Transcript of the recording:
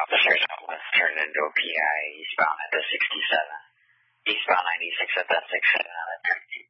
officers was turned into a PI eastbound at the 67. Eastbound 96 at that 6 another 13.